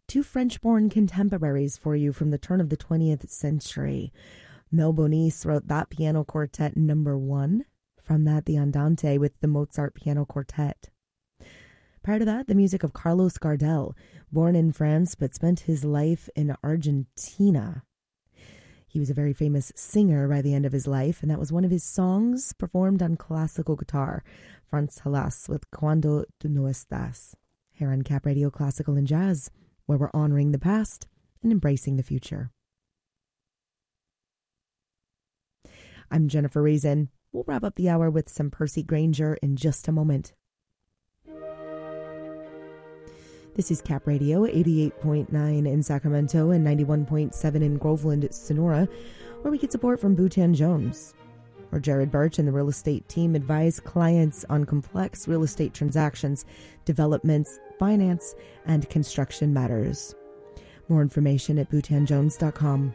two French-born contemporaries for you from the turn of the 20th century. Mel Bonis wrote that piano quartet number 1. From that, the Andante with the Mozart Piano Quartet. Prior to that, the music of Carlos Gardel, born in France but spent his life in Argentina. He was a very famous singer by the end of his life, and that was one of his songs performed on classical guitar, Franz Halas with Cuando tú no estás. Here on Cap Radio Classical and Jazz, where we're honoring the past and embracing the future. I'm Jennifer Reason. We'll wrap up the hour with some Percy Grainger in just a moment. This is Cap Radio, 88.9 in Sacramento and 91.7 in Groveland, Sonora, where we get support from Bhutan Jones, where Jared Birch and the real estate team advise clients on complex real estate transactions, developments, finance, and construction matters. More information at bhutanjones.com.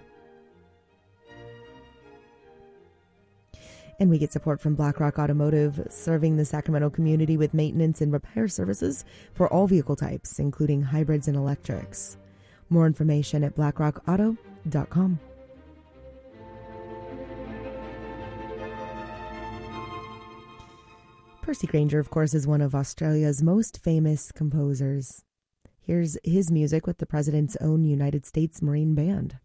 And we get support from BlackRock Automotive, serving the Sacramento community with maintenance and repair services for all vehicle types, including hybrids and electrics. More information at blackrockauto.com. Percy Grainger, of course, is one of Australia's most famous composers. Here's his music with the President's own United States Marine Band.